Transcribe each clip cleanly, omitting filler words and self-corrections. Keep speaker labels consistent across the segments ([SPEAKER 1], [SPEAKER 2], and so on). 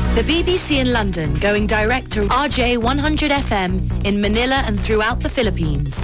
[SPEAKER 1] The BBC in London going direct to RJ 100 FM in Manila and throughout the Philippines.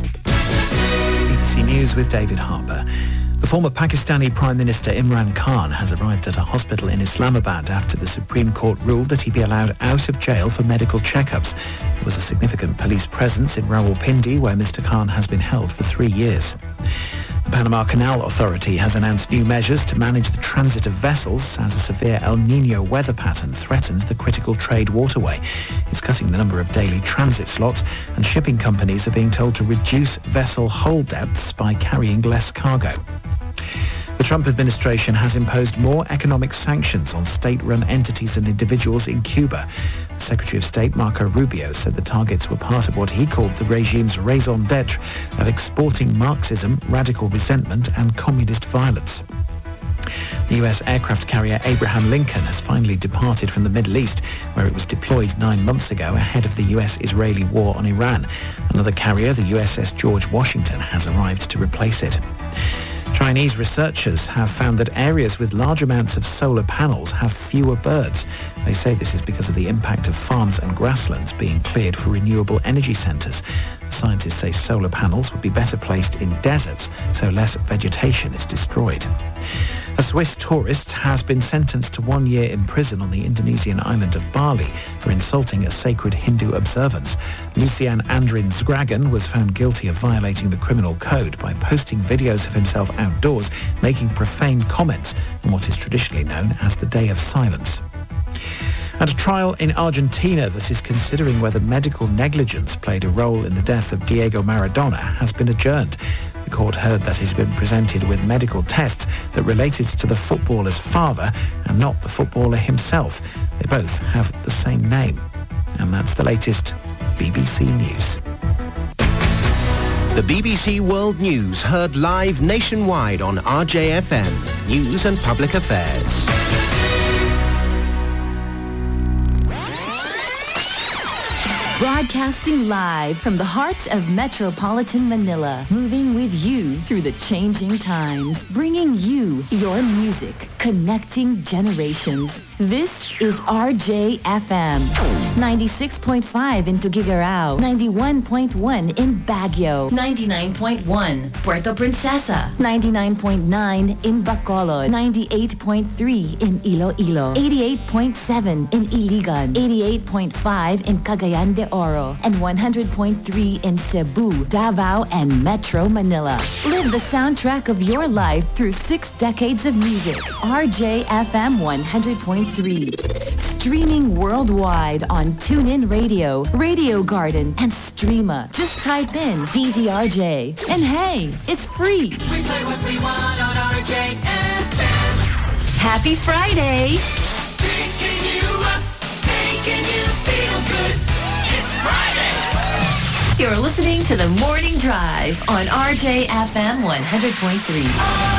[SPEAKER 2] BBC News with David Harper. The former Pakistani Prime Minister Imran Khan has arrived at a hospital in Islamabad after the Supreme Court ruled that he be allowed out of jail for medical checkups. There was a significant police presence in Rawalpindi, where Mr. Khan has been held for 3 years. The Panama Canal Authority has announced new measures to manage the transit of vessels as a severe El Nino weather pattern threatens the critical trade waterway. It's cutting the number of daily transit slots, and shipping companies are being told to reduce vessel hold depths by carrying less cargo. The Trump administration has imposed more economic sanctions on state-run entities and individuals in Cuba. The Secretary of State, Marco Rubio, said the targets were part of what he called the regime's raison d'etre of exporting Marxism, radical resentment and communist violence. The US aircraft carrier Abraham Lincoln has finally departed from the Middle East, where it was deployed 9 months ago ahead of the US-Israeli war on Iran. Another carrier, the USS George Washington, has arrived to replace it. Chinese researchers have found that areas with large amounts of solar panels have fewer birds. They say this is because of the impact of farms and grasslands being cleared for renewable energy centres. The scientists say solar panels would be better placed in deserts, so less vegetation is destroyed. A Swiss tourist has been sentenced to 1 year in prison on the Indonesian island of Bali for insulting a sacred Hindu observance. Lucian Andrin Zgragan was found guilty of violating the criminal code by posting videos of himself outdoors making profane comments on what is traditionally known as the Day of Silence. And a trial in Argentina that is considering whether medical negligence played a role in the death of Diego Maradona has been adjourned. The court heard that he's been presented with medical tests that related to the footballer's father and not the footballer himself. They both have the same name. And that's the latest BBC News.
[SPEAKER 3] The BBC World News heard live nationwide on RJFM, News and Public Affairs.
[SPEAKER 4] Broadcasting live from the heart of metropolitan Manila, moving with you through the changing times, bringing you your music, connecting generations. This is RJFM, 96.5 in Tuguegarao, 91.1 in Baguio, 99.1 Puerto Princesa, 99.9 in Bacolod, 98.3 in Iloilo, 88.7 in Iligan, 88.5 in Cagayan de Oro, and 100.3 in Cebu, Davao, and Metro Manila. Live the soundtrack of your life through 6 decades of music. RJFM 100.3. Streaming worldwide on TuneIn Radio, Radio Garden, and Streema. Just type in DZRJ. And hey, it's free.
[SPEAKER 5] We play what we want on RJFM.
[SPEAKER 4] Happy Friday.
[SPEAKER 5] Picking you up, making you feel good. It's Friday.
[SPEAKER 4] You're listening to The Morning Drive on RJFM 100.3.